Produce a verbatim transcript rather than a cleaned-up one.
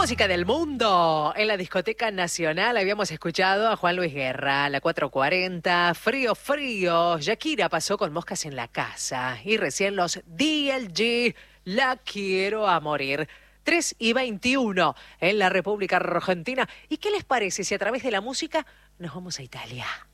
Música del mundo. En la discoteca nacional habíamos escuchado a Juan Luis Guerra, la cuatro cuarenta, Frío Frío. Shakira pasó con Moscas en la casa. Y recién los D L G, La Quiero a Morir. tres y veintiuno en la República Argentina. ¿Y qué les parece si a través de la música nos vamos a Italia?